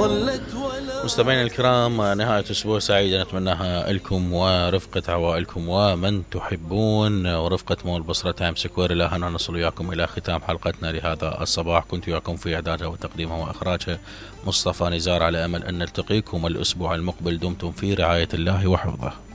مستمعينا الكرام، نهاية أسبوع سعيدة نتمناها لكم ورفقة عوائلكم ومن تحبون، ورفقة مول بصرة تايم سكوير. إلى هنا نصل وياكم إلى ختام حلقتنا لهذا الصباح. كنت وياكم في إعدادها وتقديمها وإخراجها مصطفى نزار، على أمل أن نلتقيكم الأسبوع المقبل. دمتم في رعاية الله وحفظه.